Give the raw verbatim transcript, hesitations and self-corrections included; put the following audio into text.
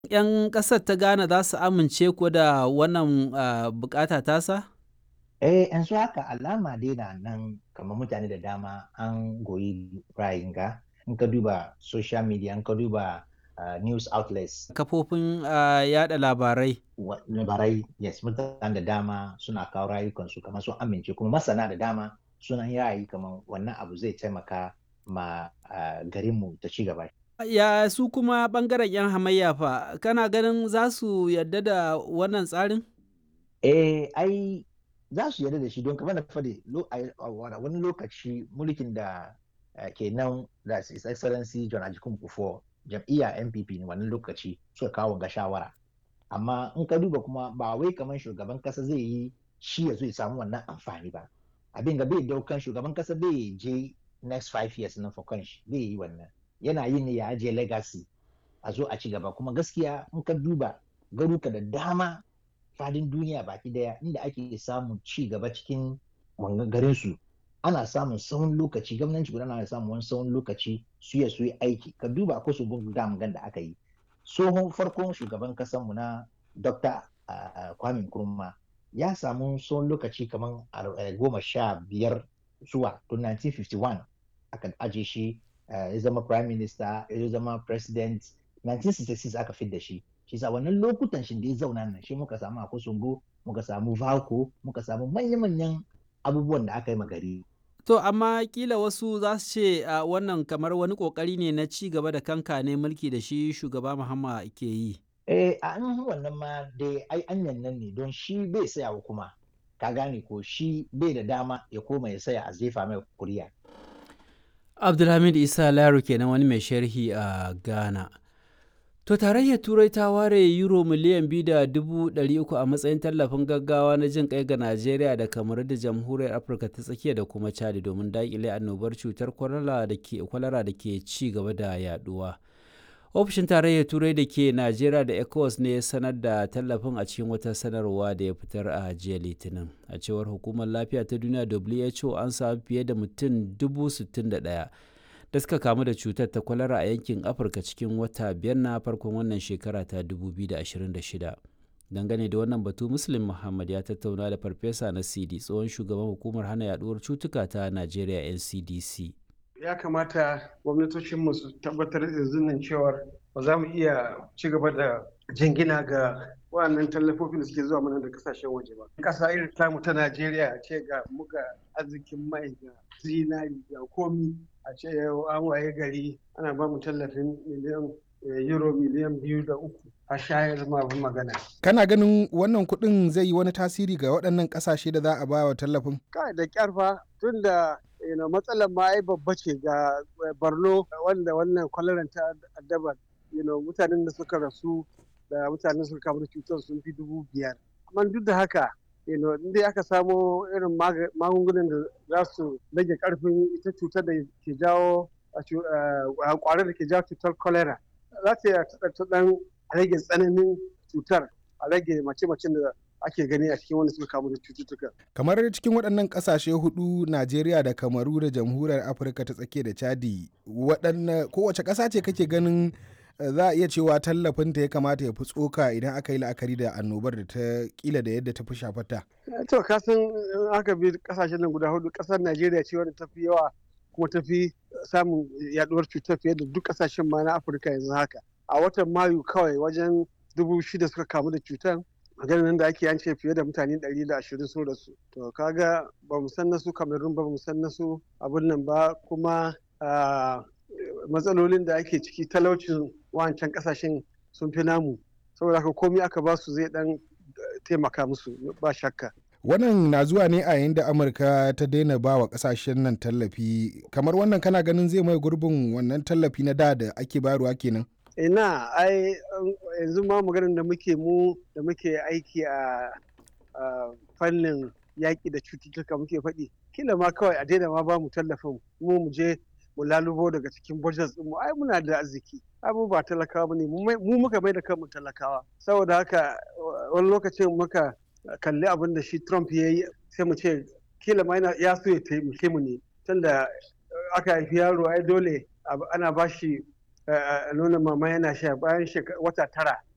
'Yan ƙasar ta Ghana za su amince ko da wannan ah, buƙata tasa? Eh, yanzu haka alama dai na nan kamar mutane da dama an goyi ra'ayin ga. In ka duba social media, in ka duba ah, news outlets, Kafofin ah, yaɗa labarai. wa- labarai, yes, mutane da dama suna kawo rayukansu kamar sun amince, kuma masana da dama suna yin ra'ayi kamar wannan abu zai taimaka ma ah, garinmu ta ci gaba. Ya su kuma ɓangaren 'yan hamayya fa, kana ganin za su yarda da wannan tsarin? Eh, ai za su yarda da shi don kamar na faɗi lo- a a wani lokaci mulkin da eh, ke nan da His Excellency John Ajikun Kufuor jam'iyya N P P ne wannan lokaci suka kawo ga shawara. Amma in ka duba kuma ba wai kamar shugaban kasa zai yi shi ya zo ya samu wannan amfani ba. Abin da bai daukan shugaban kasa bai je next five years na for kanshi bai yi wannan. Yana yin ne ya ajiye legacy a zo a ci gaba, kuma gaskiya in ka duba garuka da dama fadin duniya baki daya inda ake samun ci gaba cikin wannan garin su ana samun tsawon lokaci, gwamnati guda na samun wani tsawon lokaci su ya su yi aiki. Ka duba ko su dam gan da aka yi tsohon farkon shugaban kasan mu na Dr. ah, Kwame Nkrumah ya samu tsawon lokaci kamar ar- eh, goma sha biyar zuwa to nineteen fifty-one aka aje shi, eh, ya zama prime minister, ya zama president. nineteen sixty-six aka fidda shi. Shi sa wannan lokutan shi da ya zauna nan shi muka samu Akosombo, muka samu Valco, muka samu manya-manyan abubuwan da aka yi magari. To amma kila wasu za su ce ah, wannan kamar wani ƙoƙari ne na ci gaba da kankane mulki da shi shugaba Mahama ke yi. Eh, a an wannan ma dai ai anyan nan ne don shi bai sayawa kuma. Ka gane ko shi bai da dama ya koma ya saya a zefa mai kuriya. Abdulhamid Isa Laro kenan wani mai sharhi a Ghana. To tarayyar Turai ta ware euro miliyan biyu da dubu ɗari uku a matsayin tallafin gaggawa na jin kai ga Najeriya da Kamaru da Jamhuriyar Afirka ta Tsakiya da kuma Chad domin daƙile annobar cutar kwalara da ke kwalara da ke ci gaba da yaduwa. Ofishin tarayyar Turai da ke Najeriya da ECOWAS ne ya sanar da tallafin a cikin wata sanarwa da ya fitar a jiya Litinin. A cewar Hukumar Lafiya ta Duniya W H O an samu fiye da mutum dubu sittin da ɗaya da suka kamu da cutar ta kwalara a yankin Afirka cikin wata biyar na farkon wannan shekara ta dubu biyu da ashirin da shida. Dangane da wannan batu, Muslim Muhammad ya tattauna da Farfesa Nasidi, tsohon shugaban Hukumar Hana Yaduwar Cutuka ta Najeriya N C D C. Ya kamata gwamnatocinmu su tabbatar yanzu nan cewar ba za mu iya ci gaba da jingina ga waɗannan tallafofin da suke zuwa mana da kasashen waje ba. Ƙasa irin tamu ta Najeriya a ce ga muga arzikin mai ga zinari ga komi, a ce yau an waye gari ana ba mu tallafin miliyan eh, euro miliyan biyu da uku a shayar ma abin magana. Kana ganin wannan kuɗin zai yi wani tasiri ga waɗannan ƙasashe da za a ba wa tallafin? Kai da ƙyarfa tun da you know, matsalar ma ai babba ce ga eh, Borno wanda wannan kwalaran ta addaba you know, mutanen da suka rasu da mutanen da suka kamu da cutar sun fi dubu biyar. Amma duk da haka you know, in dai aka samo irin maga- magungunan da za su rage karfin ita cutar da ke jawo a cu- eh, kwarar da ke jawo cutar cholera za ta iya ta dan rage tsananin cutar, a rage mace-macen da ake gani a cikin wanda suka kamu da cututtuka. Kamar cikin waɗannan ƙasashe hudu, Najeriya da Kamaru da Jamhuriyar Afirka ta Tsakiya da Chadi, waɗanne kowace ƙasa ce kake ganin eh, za a iya cewa tallafinta ya kamata ya fi tsoka idan aka yi la'akari da annobar da ta kila da yadda ta fi shafata? Eh, To, ka san in aka bi kasashen nan guda hudu, kasar Najeriya ce wadda ta fi yawa kuma ta fi samun yaduwar cutar fiye da duk kasashen ma na Afirka yanzu haka. A watan Mayu kawai wajen dubu shida suka kamu da cutar. Maganin nan da ake an ce fiye da mutane ɗari da ashirin sun rasu. To, kaga ba mu san nasu Cameroon ba, ba mu san nasu abun nan ba, kuma ah, matsalolin da ake ciki talaucin wancan kasashen sun fi namu. Saboda haka komai aka ba su zai dan taimaka musu ba shakka. Wannan na zuwa ne a yayin da Amurka ta daina ba wa ƙasashen nan tallafi. Kamar wannan kana ganin zai mai gurbin wannan tallafi na da da ake bayarwa kenan? Ina ai um, yanzu ma maganar da muke mu da muke aiki a a fannin yaƙi da cututtuka muke faɗi, kila ma kawai a daina ma ba mu tallafin mu mu je mu lalubo daga cikin budget mu, ai muna da arziki, ai mu ba talakawa bane, mu mai- mu muka mai da kanmu talakawa. Saboda haka uh, wani lokacin muka kalli abin da shi Trump ya yi sai mu ce kila ma yana- ya so ya taimake mu ne, tunda uh, aka haifi yaro ai dole ab- ana ba shi uh, nonon mama yana sha bayan sheka- wata tara